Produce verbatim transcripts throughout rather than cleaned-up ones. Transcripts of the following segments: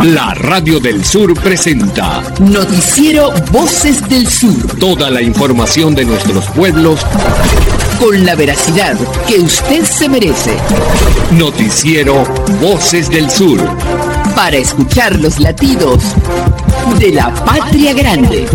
La Radio del Sur presenta Noticiero Voces del Sur. Toda la información de nuestros pueblos con la veracidad que usted se merece. Noticiero Voces del Sur. Para escuchar los latidos de la patria grande.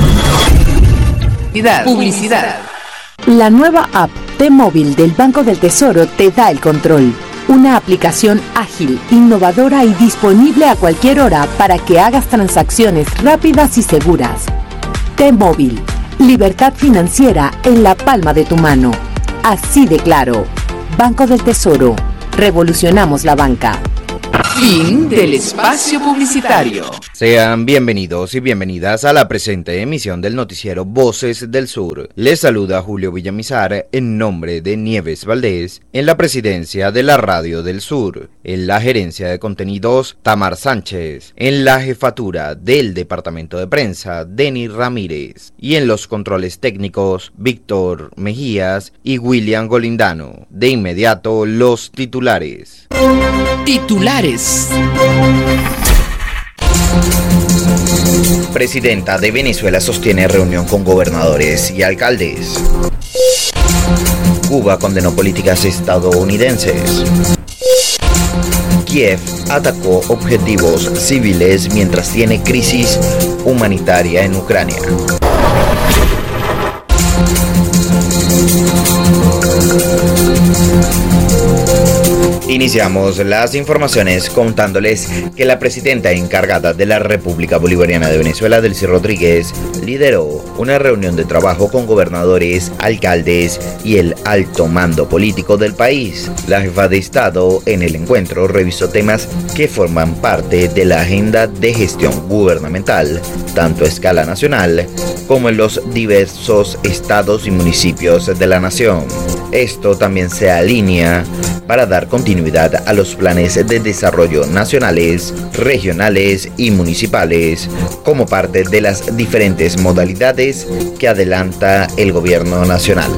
Publicidad. La nueva app T-Móvil del Banco del Tesoro te da el control. Una aplicación ágil, innovadora y disponible a cualquier hora para que hagas transacciones rápidas y seguras. T-Móvil, libertad financiera en la palma de tu mano. Así de claro. Banco del Tesoro, revolucionamos la banca. Fin del espacio publicitario. Sean bienvenidos y bienvenidas a la presente emisión del noticiero Voces del Sur. Les saluda Julio Villamizar en nombre de Nieves Valdés en la presidencia de la Radio del Sur. En la gerencia de contenidos, Tamar Sánchez. En la jefatura del departamento de prensa, Denis Ramírez. Y en los controles técnicos, Víctor Mejías y William Golindano. De inmediato, los titulares. Titulares. Presidenta de Venezuela sostiene reunión con gobernadores y alcaldes. Cuba condenó políticas estadounidenses. Kiev atacó objetivos civiles mientras tiene crisis humanitaria en Ucrania. Iniciamos las informaciones contándoles que la presidenta encargada de la República Bolivariana de Venezuela, Delcy Rodríguez, lideró una reunión de trabajo con gobernadores, alcaldes y el alto mando político del país. La jefa de Estado en el encuentro revisó temas que forman parte de la agenda de gestión gubernamental, tanto a escala nacional como en los diversos estados y municipios de la nación. Esto también se alinea para dar continuidad a los planes de desarrollo nacionales, regionales y municipales, como parte de las diferentes modalidades que adelanta el gobierno nacional.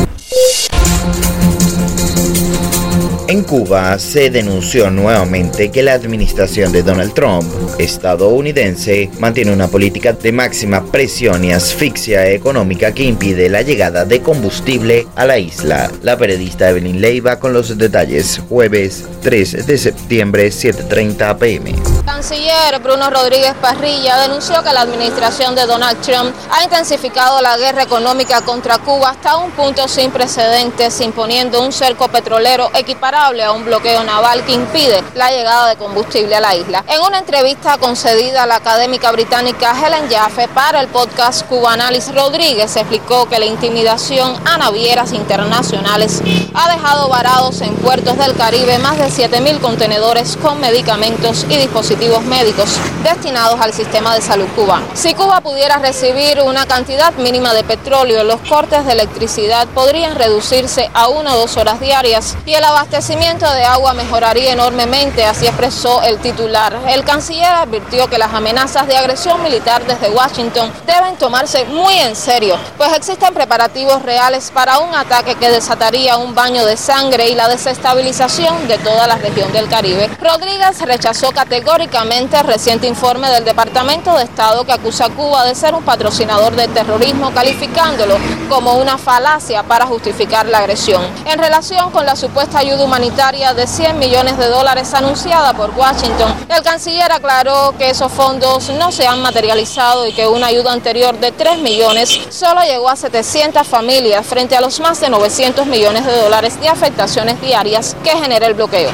En Cuba se denunció nuevamente que la administración de Donald Trump, estadounidense, mantiene una política de máxima presión y asfixia económica que impide la llegada de combustible a la isla. La periodista Evelyn Leiva con los detalles, jueves tres de septiembre, siete treinta p m El canciller Bruno Rodríguez Parrilla denunció que la administración de Donald Trump ha intensificado la guerra económica contra Cuba hasta un punto sin precedentes, imponiendo un cerco petrolero equiparable a un bloqueo naval que impide la llegada de combustible a la isla. En una entrevista concedida a la académica británica Helen Jaffe para el podcast Cubanalysis, Rodríguez explicó que la intimidación a navieras internacionales ha dejado varados en puertos del Caribe más de siete mil contenedores con medicamentos y dispositivos médicos destinados al sistema de salud cubano. Si Cuba pudiera recibir una cantidad mínima de petróleo, los cortes de electricidad podrían reducirse a una o dos horas diarias y el abastecimiento de agua mejoraría enormemente, así expresó el titular. El canciller advirtió que las amenazas de agresión militar desde Washington deben tomarse muy en serio, pues existen preparativos reales para un ataque que desataría un baño de sangre y la desestabilización de toda la región del Caribe. Rodríguez rechazó categóricamente el reciente informe del Departamento de Estado que acusa a Cuba de ser un patrocinador del terrorismo, calificándolo como una falacia para justificar la agresión. En relación con la supuesta ayuda humanitaria de cien millones de dólares anunciada por Washington, el canciller aclaró que esos fondos no se han materializado y que una ayuda anterior de tres millones solo llegó a setecientas familias frente a los más de novecientos millones de dólares de afectaciones diarias que genera el bloqueo.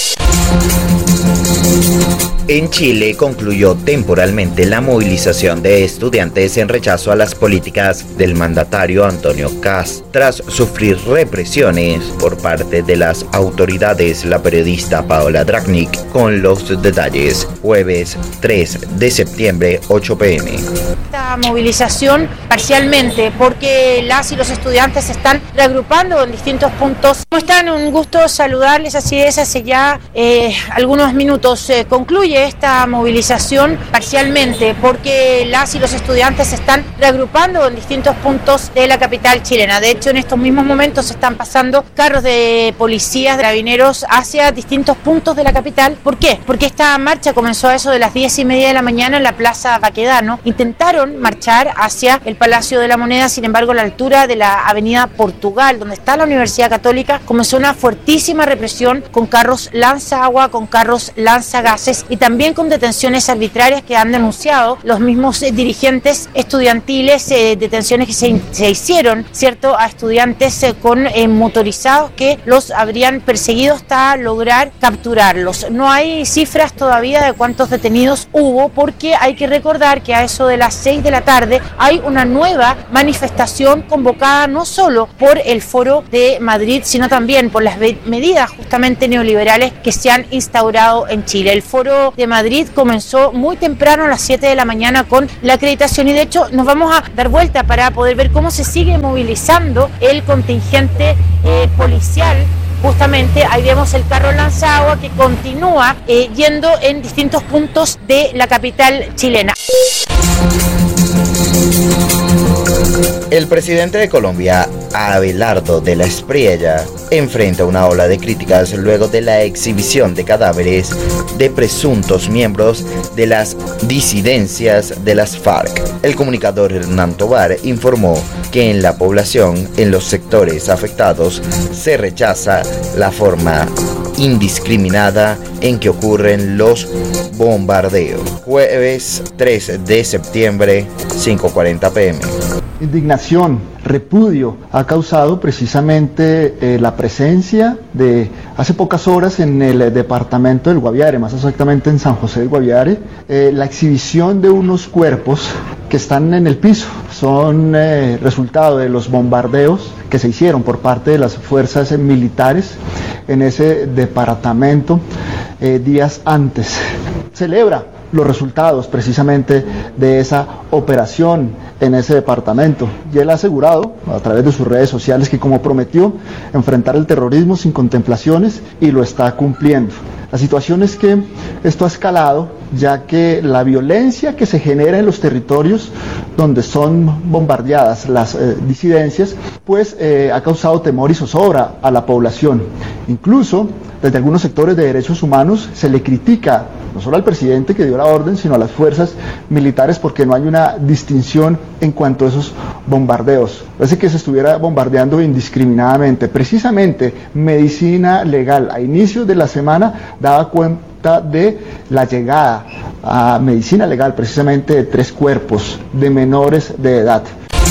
En Chile concluyó temporalmente la movilización de estudiantes en rechazo a las políticas del mandatario Antonio Kast tras sufrir represiones por parte de las autoridades. La periodista Paola Dragnik con los detalles, jueves tres de septiembre, ocho p m Esta movilización parcialmente porque las y los estudiantes se están reagrupando en distintos puntos. ¿Cómo están? Un gusto saludarles, así es, hace ya eh, algunos minutos eh, concluye concluye esta movilización parcialmente porque las y los estudiantes se están reagrupando en distintos puntos de la capital chilena. De hecho, en estos mismos momentos se están pasando carros de policías, de carabineros hacia distintos puntos de la capital. ¿Por qué? Porque esta marcha comenzó a eso de las diez y media de la mañana en la Plaza Baquedano. Intentaron marchar hacia el Palacio de la Moneda, sin embargo, a la altura de la Avenida Portugal, donde está la Universidad Católica, comenzó una fuertísima represión con carros lanza-agua, con carros lanza-gases y también con detenciones arbitrarias que han denunciado los mismos eh, dirigentes estudiantiles, eh, detenciones que se, se hicieron, ¿cierto?, a estudiantes eh, con eh, motorizados que los habrían perseguido hasta lograr capturarlos. No hay cifras todavía de cuántos detenidos hubo, porque hay que recordar que a eso de las seis de la tarde hay una nueva manifestación convocada no solo por el Foro de Madrid, sino también por las medidas justamente neoliberales que se han instaurado en Chile. El Foro de Madrid comenzó muy temprano a las siete de la mañana con la acreditación y de hecho nos vamos a dar vuelta para poder ver cómo se sigue movilizando el contingente eh, policial. Justamente ahí vemos el carro lanzagua que continúa eh, yendo en distintos puntos de la capital chilena. El presidente de Colombia, Abelardo de la Espriella, enfrenta una ola de críticas luego de la exhibición de cadáveres de presuntos miembros de las disidencias de las FARC. El comunicador Hernán Tovar informó que en la población, en los sectores afectados, se rechaza la forma indiscriminada en que ocurren los bombardeos. Jueves tres de septiembre, cinco cuarenta pm. Indignación, repudio ha causado precisamente eh, la presencia de hace pocas horas en el eh, departamento del Guaviare, más exactamente en San José del Guaviare, eh, la exhibición de unos cuerpos que están en el piso. Son eh, resultado de los bombardeos que se hicieron por parte de las fuerzas eh, militares en ese departamento eh, días antes. Celebra los resultados precisamente de esa operación en ese departamento y él ha asegurado a través de sus redes sociales que como prometió enfrentar el terrorismo sin contemplaciones y lo está cumpliendo. La situación es que esto ha escalado ya que la violencia que se genera en los territorios donde son bombardeadas las eh, disidencias pues eh, ha causado temor y zozobra a la población. Incluso desde algunos sectores de derechos humanos se le critica no solo al presidente que dio la orden, sino a las fuerzas militares porque no hay una distinción en cuanto a esos bombardeos. Parece que se estuviera bombardeando indiscriminadamente. Precisamente Medicina Legal a inicios de la semana daba cuenta de la llegada a Medicina Legal precisamente de tres cuerpos de menores de edad.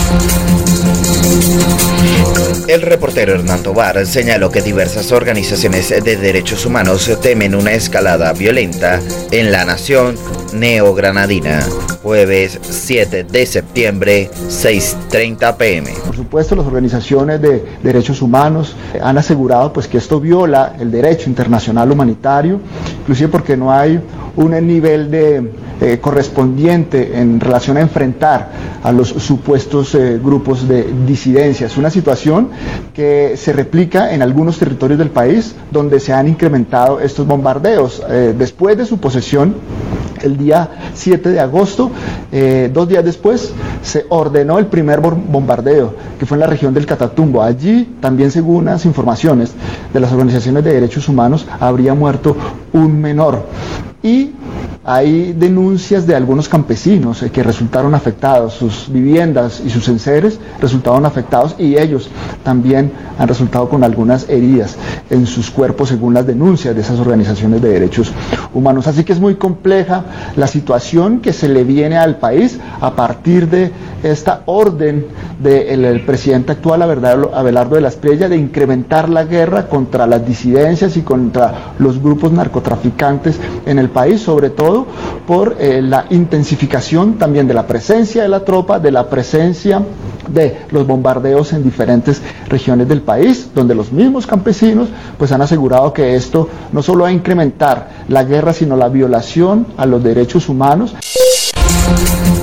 El reportero Hernán Tovar señaló que diversas organizaciones de derechos humanos temen una escalada violenta en la nación neogranadina. Jueves siete de septiembre, seis treinta pm. Por supuesto, las organizaciones de derechos humanos han asegurado pues, que esto viola el derecho internacional humanitario, inclusive porque no hay un nivel de eh, correspondiente en relación a enfrentar a los supuestos eh, grupos de disidencias. Una situación que se replica en algunos territorios del país donde se han incrementado estos bombardeos. Eh, después de su posesión, el día siete de agosto, eh, dos días después, se ordenó el primer bombardeo, que fue en la región del Catatumbo. Allí, también según las informaciones de las organizaciones de derechos humanos, habría muerto un menor. Y hay denuncias de algunos campesinos eh, que resultaron afectados, sus viviendas y sus enseres resultaron afectados y ellos también han resultado con algunas heridas en sus cuerpos según las denuncias de esas organizaciones de derechos humanos. Así que es muy compleja la situación que se le viene al país a partir de esta orden del el presidente actual Abelardo de la Espriella de incrementar la guerra contra las disidencias y contra los grupos narcotraficantes en el país, sobre todo por eh, la intensificación también de la presencia de la tropa, de la presencia de los bombardeos en diferentes regiones del país, donde los mismos campesinos pues han asegurado que esto no solo va a incrementar la guerra, sino la violación a los derechos humanos.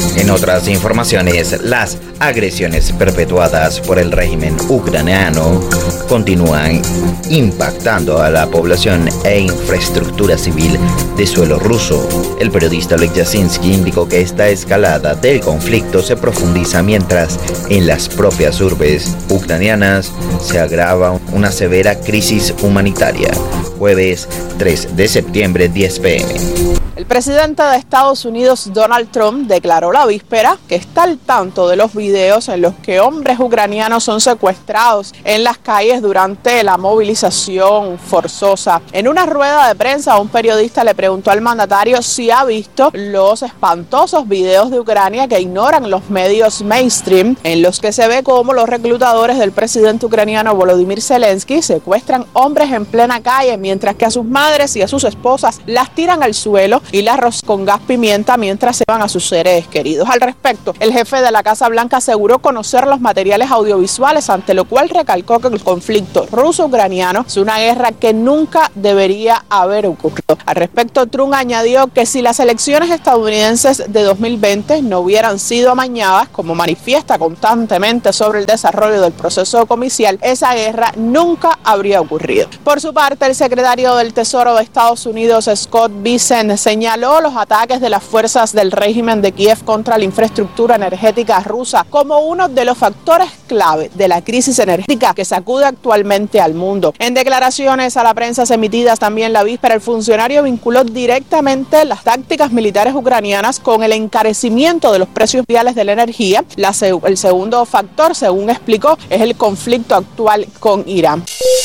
En otras informaciones, las agresiones perpetuadas por el régimen ucraniano continúan impactando a la población e infraestructura civil de suelo ruso. El periodista Oleg Yasinski indicó que esta escalada del conflicto se profundiza mientras en las propias urbes ucranianas se agrava una severa crisis humanitaria. Jueves tres de septiembre, diez pe eme. El presidente de Estados Unidos, Donald Trump, declaró la víspera que está al tanto de los videos en los que hombres ucranianos son secuestrados en las calles durante la movilización forzosa. En una rueda de prensa, un periodista le preguntó al mandatario si ha visto los espantosos videos de Ucrania que ignoran los medios mainstream, en los que se ve cómo los reclutadores del presidente ucraniano Volodymyr Zelensky secuestran hombres en plena calle, mientras que a sus madres y a sus esposas las tiran al suelo y las rocian con gas pimienta mientras se van a sus seres queridos. Al respecto, el jefe de la Casa Blanca aseguró conocer los materiales audiovisuales, ante lo cual recalcó que el conflicto ruso-ucraniano es una guerra que nunca debería haber ocurrido. Al respecto, Trump añadió que si las elecciones estadounidenses de dos mil veinte no hubieran sido amañadas, como manifiesta constantemente sobre el desarrollo del proceso comicial, esa guerra nunca habría ocurrido. Por su parte, el secretario del Tesoro de Estados Unidos, Scott Bessent, señaló los ataques de las fuerzas del régimen de Kiev contra la infraestructura energética rusa como uno de los factores clave de la crisis energética que sacude actualmente al mundo. En declaraciones a la prensa emitidas también la víspera, el funcionario vinculó directamente las tácticas militares ucranianas con el encarecimiento de los precios mundiales de la energía. La, el segundo factor, según explicó, es el conflicto actual con Irán.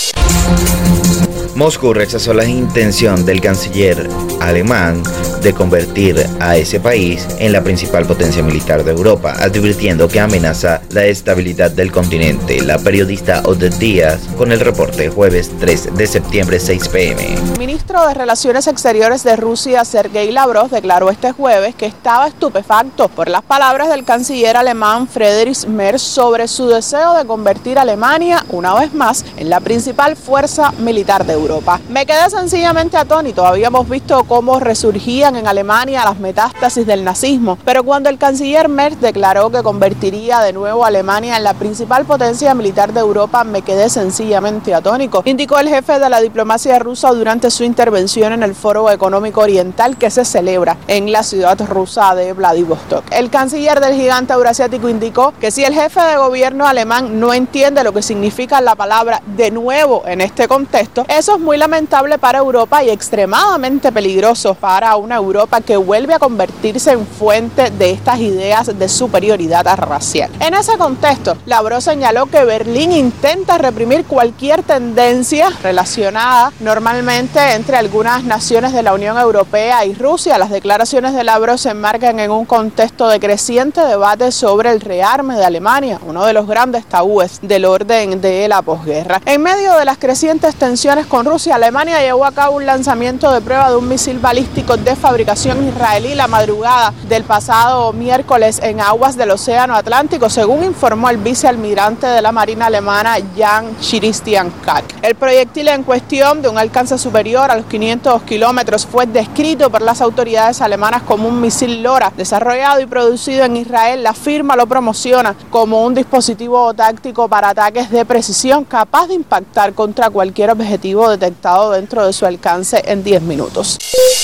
Moscú rechazó la intención del canciller alemán de convertir a ese país en la principal potencia militar de Europa, advirtiendo que amenaza la estabilidad del continente. La periodista Odette Díaz con el reporte, jueves tres de septiembre, seis pe eme. El ministro de Relaciones Exteriores de Rusia, Sergei Lavrov, declaró este jueves que estaba estupefacto por las palabras del canciller alemán Friedrich Merz sobre su deseo de convertir a Alemania, una vez más, en la principal fuerza militar de Europa. Europa. Me quedé sencillamente atónito. Habíamos visto cómo resurgían en Alemania las metástasis del nazismo, pero cuando el canciller Merz declaró que convertiría de nuevo a Alemania en la principal potencia militar de Europa, me quedé sencillamente atónico, indicó el jefe de la diplomacia rusa durante su intervención en el Foro Económico Oriental que se celebra en la ciudad rusa de Vladivostok. El canciller del gigante eurasiático indicó que si el jefe de gobierno alemán no entiende lo que significa la palabra de nuevo en este contexto, eso es muy lamentable para Europa y extremadamente peligroso para una Europa que vuelve a convertirse en fuente de estas ideas de superioridad racial. En ese contexto, Lavrov señaló que Berlín intenta reprimir cualquier tendencia relacionada normalmente entre algunas naciones de la Unión Europea y Rusia. Las declaraciones de Lavrov se enmarcan en un contexto de creciente debate sobre el rearme de Alemania, uno de los grandes tabúes del orden de la posguerra. En medio de las crecientes tensiones con Rusia, Alemania llevó a cabo un lanzamiento de prueba de un misil balístico de fabricación israelí la madrugada del pasado miércoles en aguas del Océano Atlántico, según informó el vicealmirante de la Marina alemana Jan Christian Kack. El proyectil en cuestión, de un alcance superior a los quinientos kilómetros, fue descrito por las autoridades alemanas como un misil LoRa, desarrollado y producido en Israel. La firma lo promociona como un dispositivo táctico para ataques de precisión capaz de impactar contra cualquier objetivo detectado dentro de su alcance en diez minutos.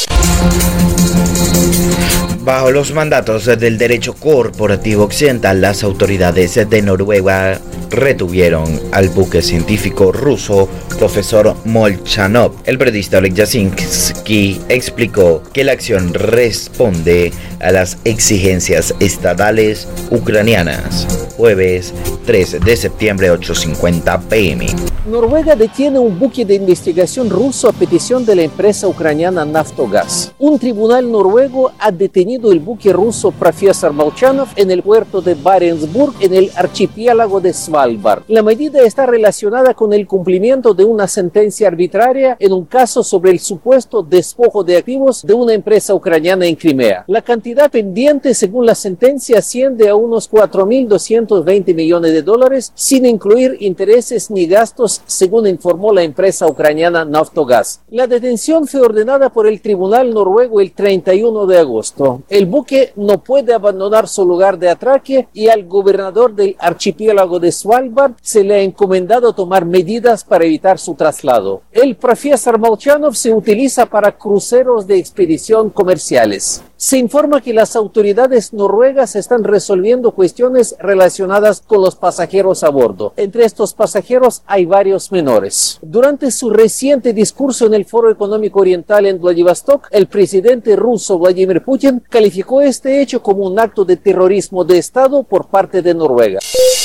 Bajo los mandatos del derecho corporativo occidental, las autoridades de Noruega retuvieron al buque científico ruso profesor Molchanov. El periodista Oleg Yasinski explicó que la acción responde a las exigencias estatales ucranianas. Jueves tres de septiembre, ocho cincuenta pe eme. Noruega detiene un buque de investigación ruso a petición de la empresa ucraniana Naftogaz. Un tribunal noruego ha detenido el buque ruso Profesor Molchanov en el puerto de Barentsburg, en el archipiélago de Svalbard. La medida está relacionada con el cumplimiento de una sentencia arbitraria en un caso sobre el supuesto despojo de activos de una empresa ucraniana en Crimea. La cantidad cantidad pendiente, según la sentencia, asciende a unos cuatro mil doscientos veinte millones de dólares, sin incluir intereses ni gastos, según informó la empresa ucraniana Naftogaz. La detención fue ordenada por el tribunal noruego el treinta y uno de agosto. El buque no puede abandonar su lugar de atraque y al gobernador del archipiélago de Svalbard se le ha encomendado tomar medidas para evitar su traslado. El Profesor Molchanov se utiliza para cruceros de expedición comerciales. Se informa que las autoridades noruegas están resolviendo cuestiones relacionadas con los pasajeros a bordo. Entre estos pasajeros hay varios menores. Durante su reciente discurso en el Foro Económico Oriental en Vladivostok, el presidente ruso Vladimir Putin calificó este hecho como un acto de terrorismo de Estado por parte de Noruega.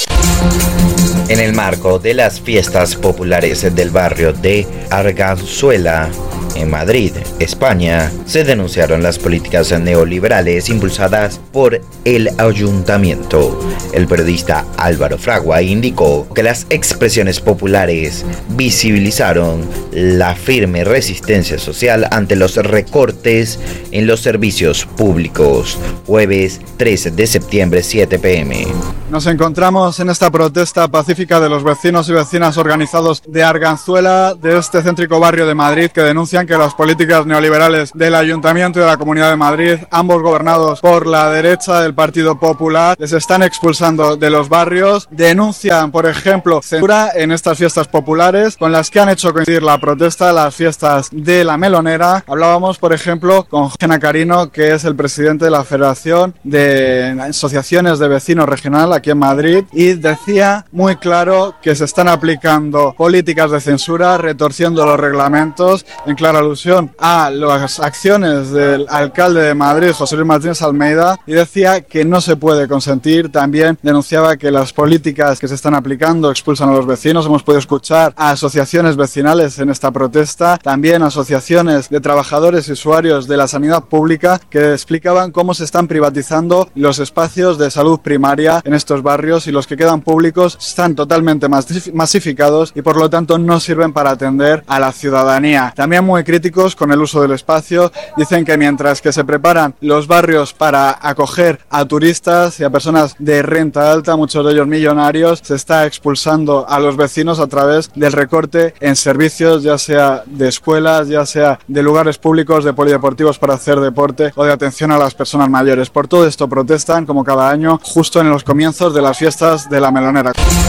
En el marco de las fiestas populares del barrio de Arganzuela, en Madrid, España, se denunciaron las políticas neoliberales impulsadas por el ayuntamiento. El periodista Álvaro Fragua indicó que las expresiones populares visibilizaron la firme resistencia social ante los recortes en los servicios públicos. Jueves trece de septiembre, siete pe eme. Nos encontramos en esta protesta pacífica de los vecinos y vecinas organizados de Arganzuela, de este céntrico barrio de Madrid, que denuncian que las políticas neoliberales del Ayuntamiento y de la Comunidad de Madrid, ambos gobernados por la derecha del Partido Popular, les están expulsando de los barrios. Denuncian, por ejemplo, censura en estas fiestas populares con las que han hecho coincidir la protesta las fiestas de la Melonera. Hablábamos, por ejemplo, con Jorge Nacarino, que es el presidente de la Federación de Asociaciones de Vecinos Regional aquí en Madrid, y decía muy claro que se están aplicando políticas de censura, retorciendo los reglamentos, en clara alusión a las acciones del alcalde de Madrid, José Luis Martínez Almeida, y decía que no se puede consentir. También denunciaba que las políticas que se están aplicando expulsan a los vecinos. Hemos podido escuchar a asociaciones vecinales en esta protesta, también asociaciones de trabajadores y usuarios de la sanidad pública, que explicaban cómo se están privatizando los espacios de salud primaria en estos barrios, y los que quedan públicos están totalmente masificados y por lo tanto no sirven para atender a la ciudadanía. También muy críticos con el uso del espacio. Dicen que mientras que se preparan los barrios para acoger a turistas y a personas de renta alta, muchos de ellos millonarios, se está expulsando a los vecinos a través del recorte en servicios, ya sea de escuelas, ya sea de lugares públicos, de polideportivos para hacer deporte o de atención a las personas mayores. Por todo esto protestan, como cada año, justo en los comienzos de las fiestas de la Melonera.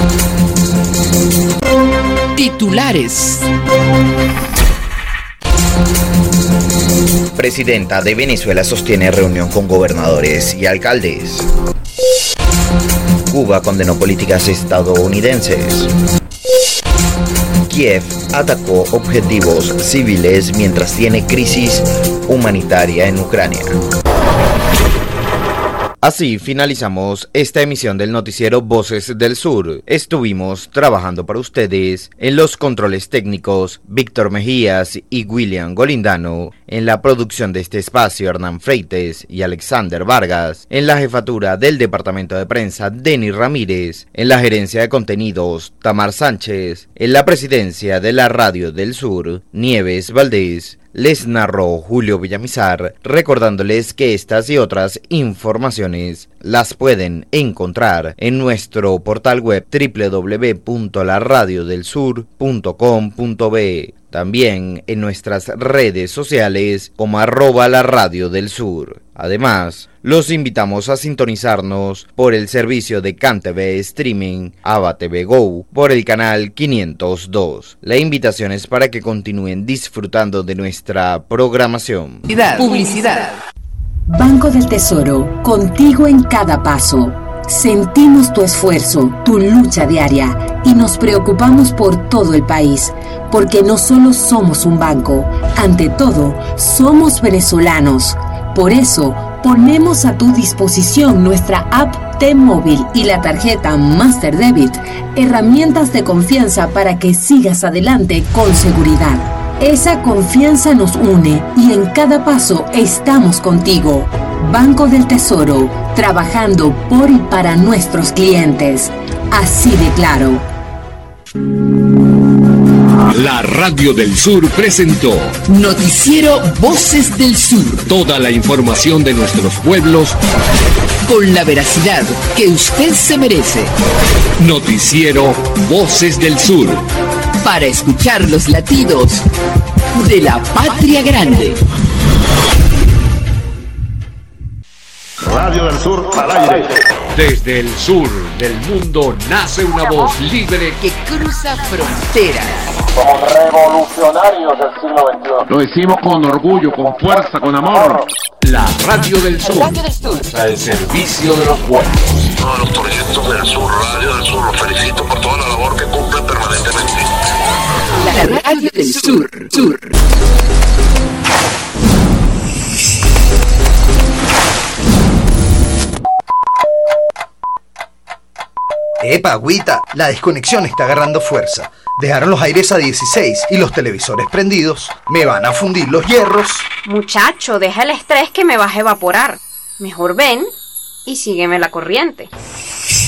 Titulares. Presidenta de Venezuela sostiene reunión con gobernadores y alcaldes. Cuba condenó políticas estadounidenses. Kiev atacó objetivos civiles mientras tiene crisis humanitaria en Ucrania. Así finalizamos esta emisión del noticiero Voces del Sur. Estuvimos trabajando para ustedes en los controles técnicos Víctor Mejías y William Golindano, en la producción de este espacio Hernán Freites y Alexander Vargas, en la jefatura del departamento de prensa Denis Ramírez, en la gerencia de contenidos Tamar Sánchez, en la presidencia de la Radio del Sur Nieves Valdés. Les narró Julio Villamizar, recordándoles que estas y otras informaciones las pueden encontrar en nuestro portal web doble u doble u doble u punto la radio del sur punto com punto be. También en nuestras redes sociales como arroba la radio del sur. Además, los invitamos a sintonizarnos por el servicio de CanTV Streaming, Ava T V Go, por el canal quinientos dos. La invitación es para que continúen disfrutando de nuestra programación. Publicidad. Publicidad. Banco del Tesoro, contigo en cada paso. Sentimos tu esfuerzo, tu lucha diaria y nos preocupamos por todo el país, porque no solo somos un banco, ante todo, somos venezolanos. Por eso, ponemos a tu disposición nuestra app T-Móvil y la tarjeta Master Debit, herramientas de confianza para que sigas adelante con seguridad. Esa confianza nos une y en cada paso estamos contigo. Banco del Tesoro, trabajando por y para nuestros clientes. Así de claro. La Radio del Sur presentó Noticiero Voces del Sur. Toda la información de nuestros pueblos con la veracidad que usted se merece. Noticiero Voces del Sur. Para escuchar los latidos de la patria grande. Radio del Sur al aire. Desde el sur del mundo nace una voz libre que cruza fronteras. Somos revolucionarios del siglo veintiuno. Lo decimos con orgullo, con fuerza, con amor. La Radio del Sur. Radio del Sur. Al servicio de los pueblos. Todos los proyectos del Sur, Radio del Sur, los felicito por toda la labor que cumplen permanentemente. La Radio del Sur. Sur. Epa, agüita, la desconexión está agarrando fuerza. Dejaron los aires a dieciséis y los televisores prendidos. Me van a fundir los hierros. Muchacho, deja el estrés que me vas a evaporar. Mejor ven y sígueme la corriente.